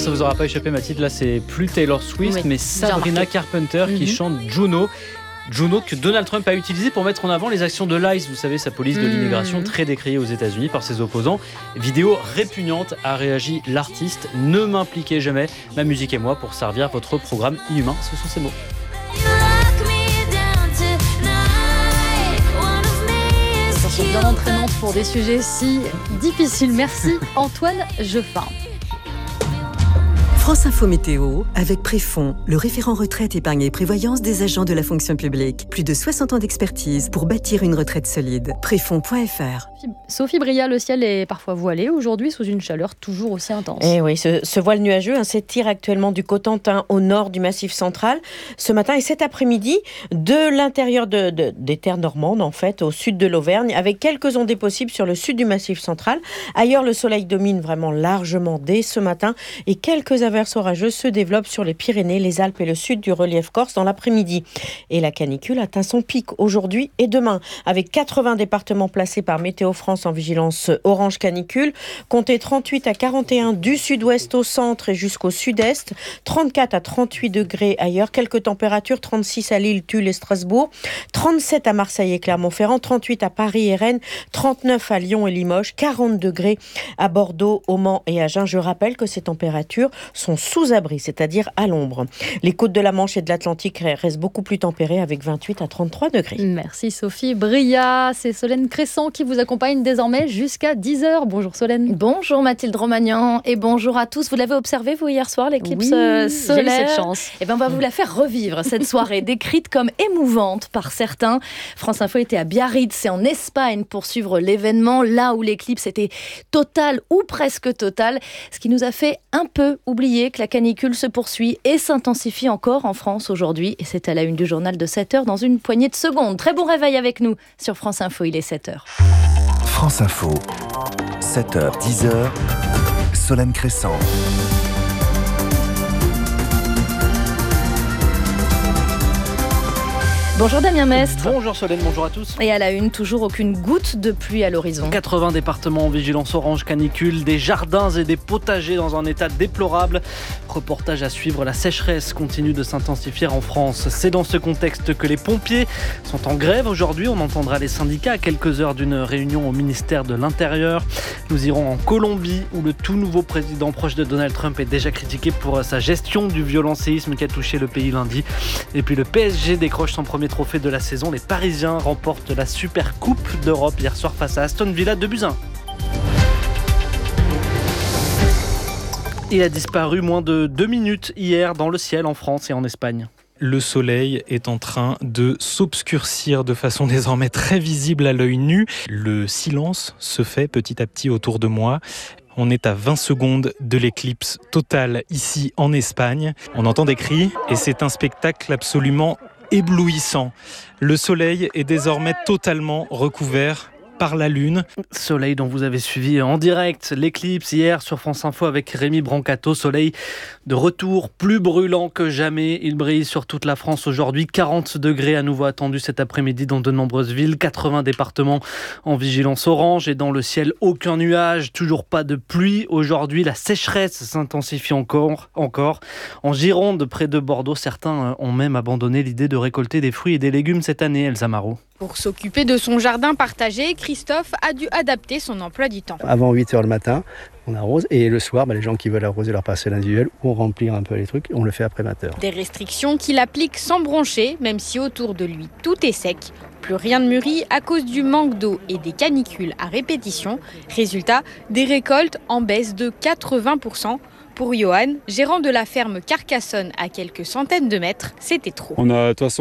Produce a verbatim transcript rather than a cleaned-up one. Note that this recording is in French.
ça vous aura pas échappé, Mathilde, là c'est plus Taylor Swift, oui, mais Sabrina Carpenter qui mm-hmm. chante Juno. Juno que Donald Trump a utilisé pour mettre en avant les actions de l'ICE, vous savez, sa police de l'immigration mmh. très décriée aux États-Unis par ses opposants. Vidéo répugnante, a réagi l'artiste. Ne m'impliquez jamais, ma musique et moi, pour servir votre programme inhumain. Ce sont ses mots. Attention, bien entraînante pour des sujets si difficiles. Merci Antoine Jeffin. France Info Météo avec Préfond, le référent retraite, épargne et prévoyance des agents de la fonction publique. Plus de soixante ans d'expertise pour bâtir une retraite solide. Préfond point f r. Sophie Bria, le ciel est parfois voilé aujourd'hui sous une chaleur toujours aussi intense. Et oui, ce, ce voile nuageux hein, s'étire actuellement du Cotentin au nord du Massif central ce matin et cet après-midi de l'intérieur de, de, des terres normandes en fait, au sud de l'Auvergne, avec quelques ondées possibles sur le sud du Massif central. Ailleurs, le soleil domine vraiment largement dès ce matin et quelques averses orageuses se développent sur les Pyrénées, les Alpes et le sud du relief corse dans l'après-midi. Et la canicule atteint son pic aujourd'hui et demain, avec quatre-vingts départements placés par Météo France en vigilance orange canicule. Comptez trente-huit à quarante et un du sud-ouest au centre et jusqu'au sud-est. trente-quatre à trente-huit degrés ailleurs. Quelques températures, trente-six à Lille, Tulle et Strasbourg. trente-sept à Marseille et Clermont-Ferrand. trente-huit à Paris et Rennes. trente-neuf à Lyon et Limoges. quarante degrés à Bordeaux, au Mans et à Agen. Je rappelle que ces températures sont sous abri, c'est-à-dire à l'ombre. Les côtes de la Manche et de l'Atlantique restent beaucoup plus tempérées avec vingt-huit à trente-trois degrés. Merci Sophie Bria. C'est Solène Crescent qui vous accompagne désormais jusqu'à dix heures. Bonjour Solène. Bonjour Mathilde Romagnan et bonjour à tous. Vous l'avez observé vous hier soir, l'éclipse oui, euh, solaire. J'ai eu cette chance. Et ben on va vous la faire revivre cette soirée, décrite comme émouvante par certains. France Info était à Biarritz et en Espagne pour suivre l'événement, là où l'éclipse était totale ou presque totale, ce qui nous a fait un peu oublier que la canicule se poursuit et s'intensifie encore en France aujourd'hui. Et c'est à la une du journal de sept heures dans une poignée de secondes. Très bon réveil avec nous sur France Info, il est sept heures. France Info, sept heures dix heures, Solène Crescent. Bonjour Damien Mestre. Bonjour Solène, bonjour à tous. Et à la une, toujours aucune goutte de pluie à l'horizon. quatre-vingts départements en vigilance orange canicule, des jardins et des potagers dans un état déplorable. Reportage à suivre, la sécheresse continue de s'intensifier en France. C'est dans ce contexte que les pompiers sont en grève aujourd'hui. On entendra les syndicats à quelques heures d'une réunion au ministère de l'Intérieur. Nous irons en Colombie où le tout nouveau président proche de Donald Trump est déjà critiqué pour sa gestion du violent séisme qui a touché le pays lundi. Et puis le P S G décroche son premier trophée de la saison. Les Parisiens remportent la Super Coupe d'Europe hier soir face à Aston Villa deux buts à un. Il a disparu moins de deux minutes hier dans le ciel en France et en Espagne. Le soleil est en train de s'obscurcir de façon désormais très visible à l'œil nu. Le silence se fait petit à petit autour de moi. On est à vingt secondes de l'éclipse totale ici en Espagne. On entend des cris et c'est un spectacle absolument éblouissant. Le soleil est désormais totalement recouvert par la lune. Soleil dont vous avez suivi en direct l'éclipse hier sur France Info avec Rémi Brancato. Soleil de retour, plus brûlant que jamais. Il brille sur toute la France aujourd'hui. quarante degrés à nouveau attendus cet après-midi dans de nombreuses villes. quatre-vingts départements en vigilance orange et dans le ciel, aucun nuage. Toujours pas de pluie. Aujourd'hui, la sécheresse s'intensifie encore. encore. En Gironde, près de Bordeaux, certains ont même abandonné l'idée de récolter des fruits et des légumes cette année. Elsa Marot. Pour s'occuper de son jardin partagé, Christophe a dû adapter son emploi du temps. Avant huit heures le matin, on arrose et le soir, bah, les gens qui veulent arroser leur parcelle individuelle ou remplir un peu les trucs, on le fait après vingt heures. Des restrictions qu'il applique sans broncher, même si autour de lui tout est sec. Plus rien ne mûrit à cause du manque d'eau et des canicules à répétition. Résultat, des récoltes en baisse de quatre-vingts pour cent. Pour Johan, gérant de la ferme Carcassonne à quelques centaines de mètres, c'était trop. On a de toute façon